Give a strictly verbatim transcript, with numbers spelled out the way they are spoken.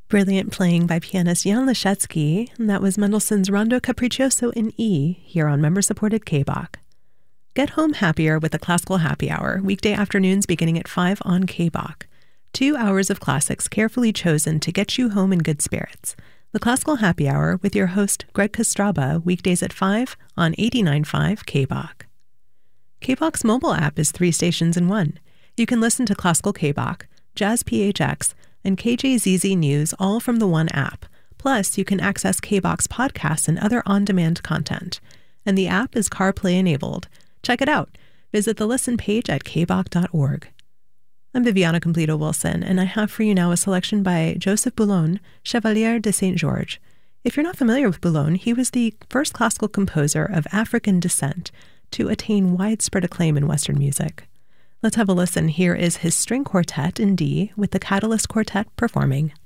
Brilliant playing by pianist Jan Leschetsky, and that was Mendelssohn's Rondo Capriccioso in E, here on member-supported K B O C. Get home happier with the Classical Happy Hour, weekday afternoons beginning at five on K B O C. Two hours of classics carefully chosen to get you home in good spirits. The Classical Happy Hour with your host, Greg Kostraba, weekdays at five on eighty-nine point five K B O C. K B O C's mobile app is three stations in one. You can listen to Classical K B O C, Jazz P H X, and K J Z Z News all from the one app. Plus, you can access K B O C's podcasts and other on-demand content. And the app is CarPlay enabled. Check it out. Visit the listen page at k b o c dot org. I'm Viviana Completo Wilson, and I have for you now a selection by Joseph Boulogne, Chevalier de Saint Georges. If you're not familiar with Boulogne, he was the first classical composer of African descent to attain widespread acclaim in Western music. Let's have a listen. Here is his string quartet in D with the Catalyst Quartet performing